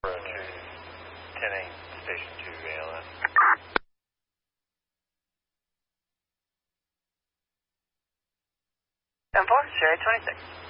10-8, Station 2, ALS. And 4, Sherry 26.